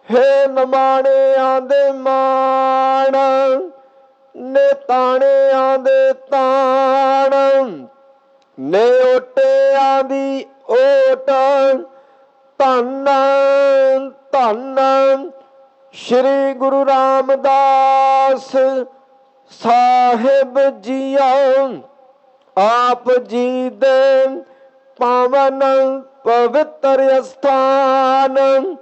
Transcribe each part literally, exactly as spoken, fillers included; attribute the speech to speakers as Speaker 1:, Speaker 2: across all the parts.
Speaker 1: हे नमाणियां दे मान, ने ताणियां दे ताण, ने ओटियां दी ओट। धन धन श्री गुरु रामदास साहिब जिया, आप जी दे पावन पवित्र स्थान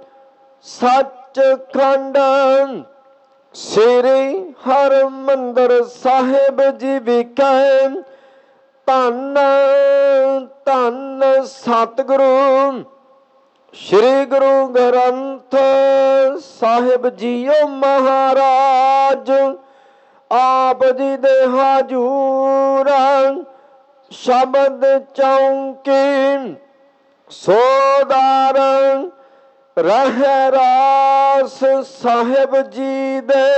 Speaker 1: सचखंड श्री हरमंदिर साहिब जी विखे। धन धन सतगुरु श्री गुरु ग्रंथ साहिब जीओ महाराज, आप जी दे हजूर शब्द चौंकी सोदार रहरास साहिब जी दे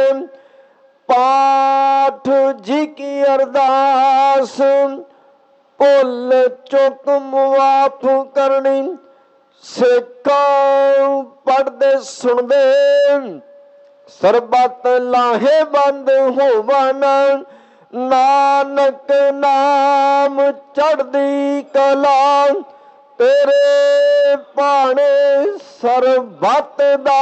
Speaker 1: पाठ जी की अरदास। भुल चुक मुआफ करनी सिखों पढ़दे सुनदे सरबत लाहे बंद होवन। नानक नाम चढ़दी कला तेरे भाने सरबत दा।